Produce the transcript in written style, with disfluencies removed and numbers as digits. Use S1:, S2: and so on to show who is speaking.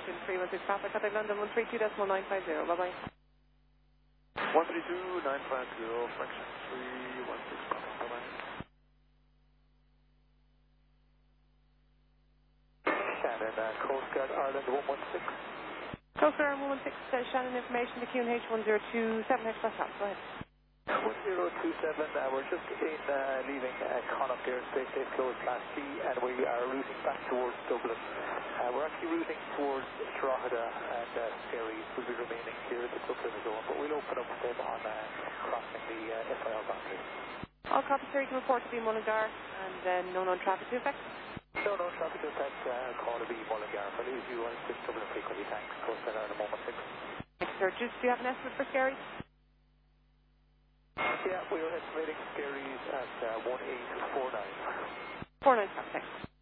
S1: correction, 316 Papa, contact London 132.950, bye-bye.
S2: 132.950, fraction 316 Papa, bye-bye. Shannon, Coast Guard Ireland 116.
S1: Coast Guard 116, Shannon information to QNH 1027, H+, go ahead.
S2: 1027, we're just in leaving Connacht Airspace, they've closed Class C, and we are routing back towards Dublin. We're actually routing towards Drogheda, and Skerries will be remaining here at the Dublin zone, but we'll open up for them on crossing the FIR boundary.
S1: All copies here, you can report to be Mullingar, and then no known traffic to effect.
S2: No traffic to effect, call to be Mullingar. If I lose you, I'll switch Dublin frequently, thanks. Coast Guard Ireland 116.
S1: Thanks, sir. Do you have an estimate for Skerries?
S2: Yeah, we are estimating Skerries at 1849.
S1: 49, thanks.